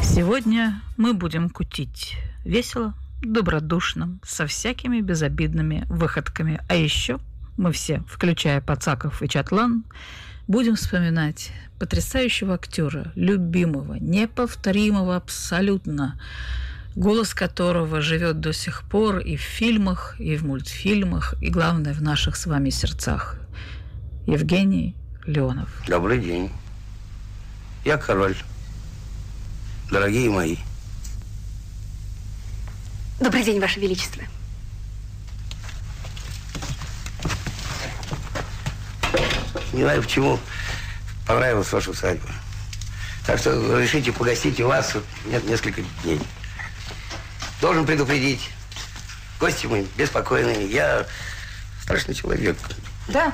Сегодня мы будем кутить весело, добродушно, со всякими безобидными выходками. А еще мы все, включая Пацаков и Чатлан, будем вспоминать потрясающего актера, любимого, неповторимого абсолютно, голос которого живет до сих пор и в фильмах, и в мультфильмах, и, главное, в наших с вами сердцах. Евгений Леонов. Добрый день. Я король. Дорогие мои. Добрый день, Ваше Величество. Не знаю, почему понравилась ваша усадьба. Так что разрешите погостить у вас несколько дней. Должен предупредить. Гости мы беспокойные. Я страшный человек. Да.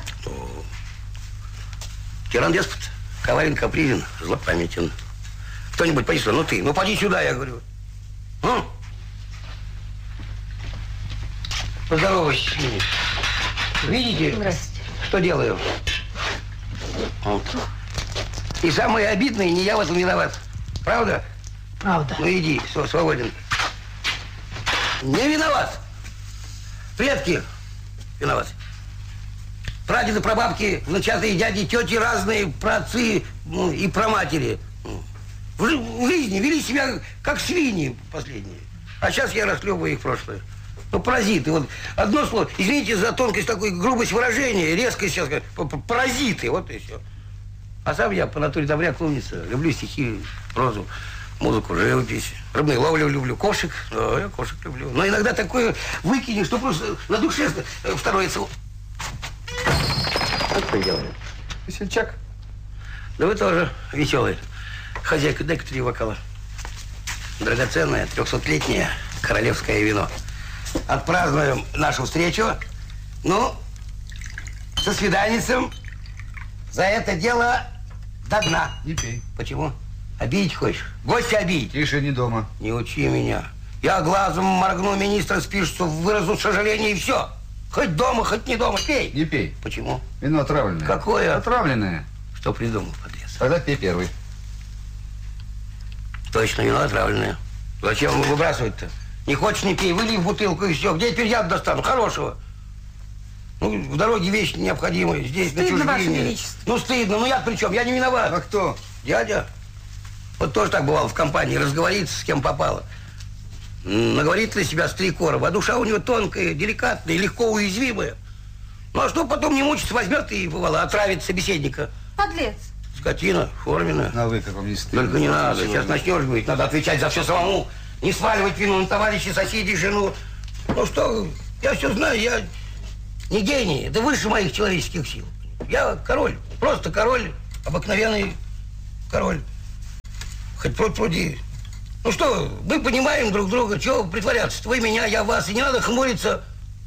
Тиран деспот, коварен, капризен, злопамятен. Кто-нибудь поди сюда, ты, поди сюда, я говорю. Поздоровайся с ними. Видите, что делаю? Вот. И самое обидное, не я в этом виноват. Правда? Правда. Ну иди, свободен. Не виноват. Предки виноваты. Прадеды, прабабки, внучатые дяди, тети разные, праотцы и праматери. В жизни вели себя как свиньи последние. А сейчас я расхлебываю их прошлое. Паразиты. Вот одно слово. Извините за тонкость, такой грубость выражения, резкость сейчас. Паразиты. Вот и все. А сам я по натуре добряк, умница. Люблю стихи, прозу, музыку, живопись. Рыбную ловлю люблю. Кошек. Да, я кошек люблю. Но иногда такое выкинешь, что просто на душе второе цело. А что делаем? Весельчак. Да вы тоже веселый. Хозяйка, дай-ка 3 бокала. Драгоценное 300-летнее королевское вино. Отпразднуем нашу встречу. Со свиданицем. За это дело до дна. Не пей. Почему? Обидеть хочешь? Гостя обидеть? Тише, не дома. Не учи меня. Я глазом моргну, министр спишется, выразу сожаление и все. Хоть дома, хоть не дома. Пей. Не пей. Почему? Вино отравленное. Какое? Отравленное. Что придумал, подлец? Тогда пей первый. Точно, вино отравленное. Зачем его выбрасывать-то? Не хочешь, не пей, вылей в бутылку и все. Где теперь я достану? Хорошего. В дороге вещи необходимые. Здесь Стыдно, на Ваше чужбине. Величество. Стыдно. Я при чем? Я не виноват. А кто? Дядя. Вот тоже так бывало в компании. Разговорится, с кем попало. Наговорит на себя 3 короба. А душа у него тонкая, деликатная, легко уязвимая. А что потом не мучиться, возьмет и, бывало, отравит собеседника. Подлец. Скотина, форменная. На вы, как вам не стыдно. Только не надо. Сейчас начнешь говорить, надо отвечать за все самому. Не сваливать вину на товарищей, соседей, жену. Что, я все знаю, я не гений. Это выше моих человеческих сил. Я король. Просто король. Обыкновенный король. Хоть пруд-пруди. Мы понимаем друг друга. Чего притворяться? Вы меня, я вас. И не надо хмуриться.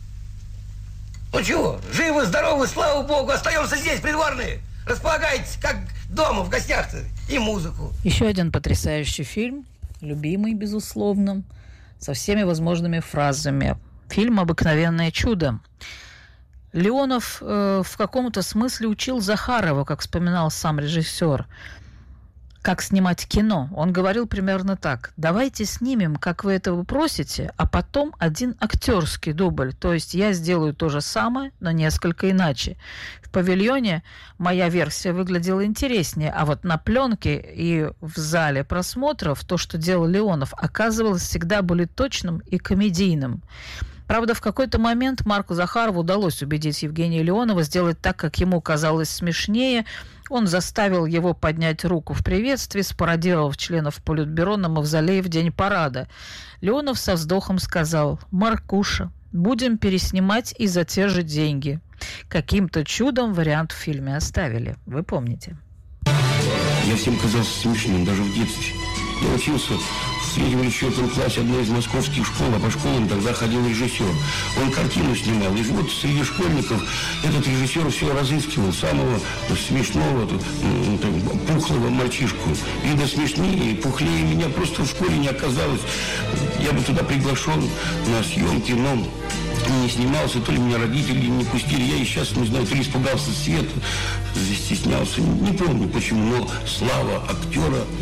Чего? Живы, здоровы, слава богу. Остаемся здесь, придворные. Располагайтесь, как дома, в гостях-то. И музыку. Еще один потрясающий фильм, любимый, безусловно, со всеми возможными фразами. Фильм «Обыкновенное чудо». Леонов в каком-то смысле учил Захарова, как вспоминал сам режиссер, как снимать кино. Он говорил примерно так: давайте снимем, как вы этого просите, а потом один актерский дубль. То есть я сделаю то же самое, но несколько иначе. В павильоне моя версия выглядела интереснее, а вот на пленке и в зале просмотров то, что делал Леонов, оказывалось всегда более точным и комедийным. Правда, в какой-то момент Марку Захарову удалось убедить Евгения Леонова сделать так, как ему казалось смешнее. Он заставил его поднять руку в приветствии, спародировав членов Политбюро на мавзолее в день парада. Леонов со вздохом сказал: «Маркуша, будем переснимать и за те же деньги». Каким-то чудом вариант в фильме оставили. Вы помните? Я всем казался смешным, даже в детстве. Я учился в среднем или четвертом классе одной из московских школ, а по школам тогда ходил режиссер. Он картину снимал, и вот среди школьников этот режиссер все разыскивал самого смешного, пухлого мальчишку. Видно, смешнее и пухлее меня просто в школе не оказалось. Я бы туда приглашен на съемки, но не снимался, то ли меня родители не пустили. Я и сейчас, не знаю, то ли испугался света, застеснялся. Не помню почему, но слава актера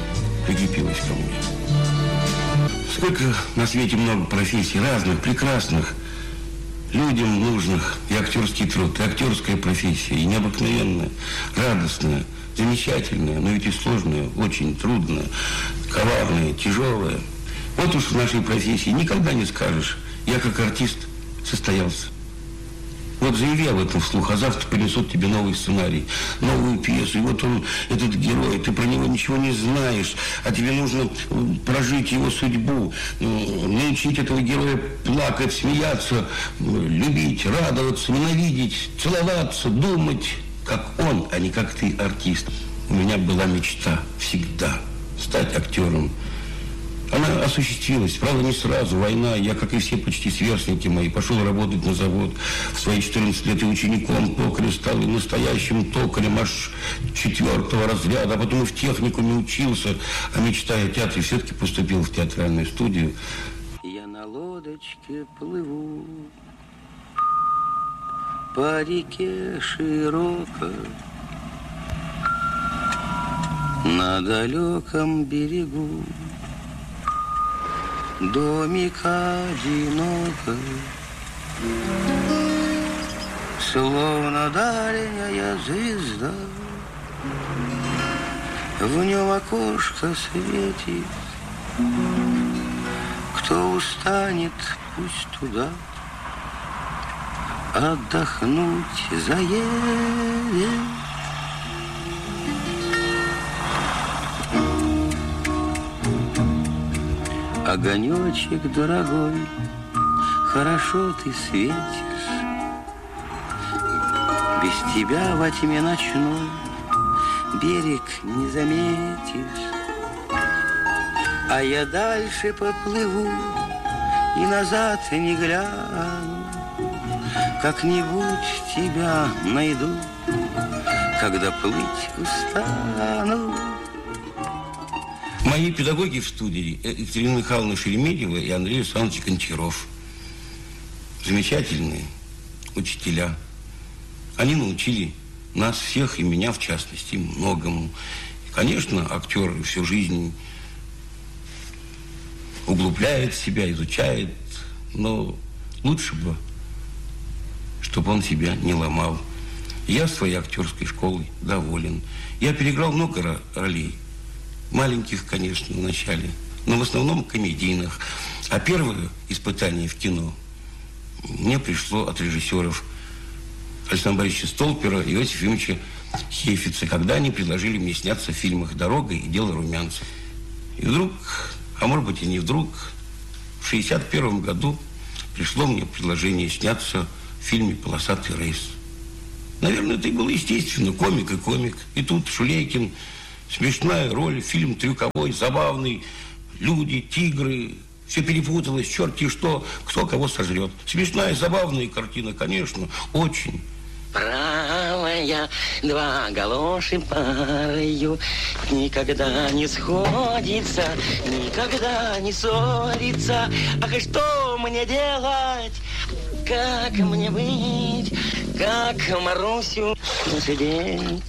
прикрепилась ко мне. Сколько на свете много профессий разных, прекрасных, людям нужных. И актерский труд, и актерская профессия, и необыкновенная, радостная, замечательная, но ведь и сложная, очень трудная, коварная, тяжелая. Вот уж в нашей профессии никогда не скажешь, я как артист состоялся. Вот заяви об этом вслух, а завтра принесут тебе новый сценарий, новую пьесу. И вот он, этот герой, ты про него ничего не знаешь, а тебе нужно прожить его судьбу, научить этого героя плакать, смеяться, любить, радоваться, ненавидеть, целоваться, думать, как он, а не как ты, артист. У меня была мечта всегда стать актером. Она осуществилась, правда, не сразу, война. Я, как и все почти сверстники мои, пошел работать на завод. В свои 14 лет и учеником токаря стал, и настоящим токарем аж 4-го разряда, а потом и в техникуме учился. А мечтая о театре, все-таки поступил в театральную студию. Я на лодочке плыву по реке широко, на далеком берегу домик одиноко, словно дальняя звезда, в нем окошко светит. Кто устанет, пусть туда отдохнуть заедет. Огонечек дорогой, хорошо ты светишь, без тебя во тьме ночной берег не заметишь. А я дальше поплыву и назад не гляну, как-нибудь тебя найду, когда плыть устану. Мои педагоги в студии Екатерина Михайловна Шереметьева и Андрей Александрович Гончаров. Замечательные учителя. Они научили нас всех, и меня в частности, многому. И, конечно, актер всю жизнь углубляет себя, изучает, но лучше бы, чтобы он себя не ломал. Я своей актерской школой доволен. Я переиграл много ролей. Маленьких, конечно, в начале, но в основном комедийных. А первое испытание в кино мне пришло от режиссеров Александра Борисовича Столпера и Иосифа Ефимовича Хейфица, когда они предложили мне сняться в фильмах «Дорога» и «Дело румянцев». И вдруг, а может быть и не вдруг, в 1961 году пришло мне предложение сняться в фильме «Полосатый рейс». Наверное, это и было естественно, комик и комик. И тут Шулейкин. Смешная роль, фильм трюковой, забавный, люди, тигры, все перепуталось, черти что, кто кого сожрет. Смешная, забавная картина, конечно, очень. Правая, два галоши парою, никогда не сходится, никогда не ссорится. Ах, и что мне делать? Как мне быть? Как Марусю сидеть?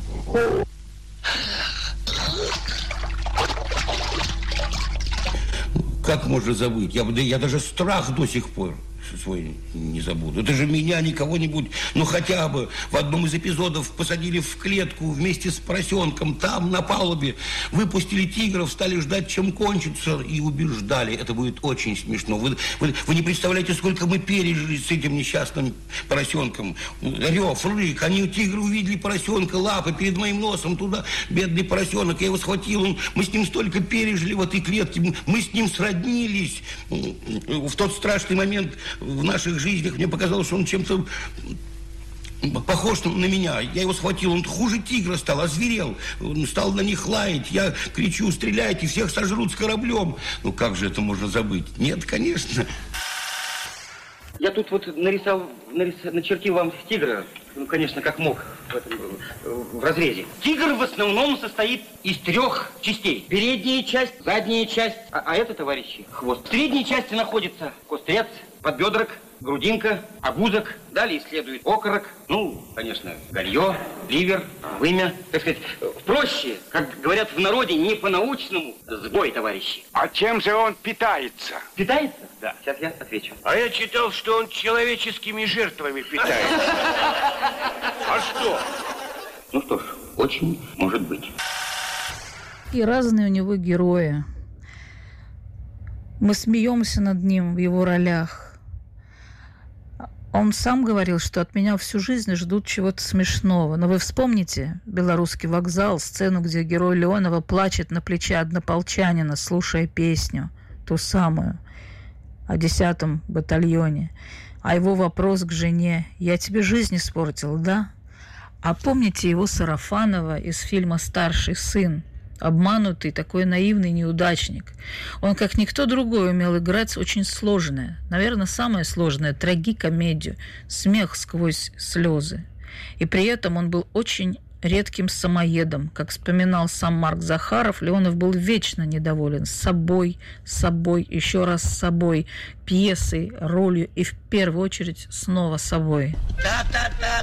Как можно забыть? Я даже страх до сих пор свой не забуду. Это же меня, не кого-нибудь, ну хотя бы в одном из эпизодов посадили в клетку вместе с поросенком, там, на палубе, выпустили тигров, стали ждать, чем кончится, и убеждали. Это будет очень смешно. Вы не представляете, сколько мы пережили с этим несчастным поросенком. Рев, рык, они, тигры, увидели поросенка, лапы перед моим носом туда, бедный поросенок, я его схватил, мы с ним столько пережили в этой клетке, мы с ним сроднились. В тот страшный момент в наших жизнях мне показалось, что он чем-то похож на меня. Я его схватил, он хуже тигра стал, озверел. Он стал на них лаять. Я кричу: стреляйте, всех сожрут с кораблем. Ну как же это можно забыть? Нет, конечно. Я тут вот начертил вам тигра, ну, конечно, как мог, в разрезе. Тигр в основном состоит из 3 частей. Передняя часть, задняя часть, а это, товарищи, хвост. В средней части находится кострец, подбедрок, грудинка, огузок. Далее следует окорок, ну, конечно, галье, ливер, вымя. Так сказать, проще, как говорят в народе, не по-научному, сбой, товарищи. А чем же он питается? Питается? Да, сейчас я отвечу. А я читал, что он человеческими жертвами питается. А что? Ну что ж, очень может быть. И разные у него герои. Мы смеемся над ним в его ролях. Он сам говорил, что от меня всю жизнь ждут чего-то смешного. Но вы вспомните «Белорусский вокзал», сцену, где герой Леонова плачет на плече однополчанина, слушая песню, ту самую, о 10-м батальоне. А его вопрос к жене: «Я тебе жизнь испортил, да?» А помните его Сарафанова из фильма «Старший сын»? Обманутый, такой наивный неудачник. Он, как никто другой, умел играть очень сложное, наверное, самое сложное, трагикомедию, смех сквозь слезы. И при этом он был очень редким самоедом. Как вспоминал сам Марк Захаров, Леонов был вечно недоволен собой, еще раз собой, пьесой, ролью и в первую очередь снова собой. Та-та-та,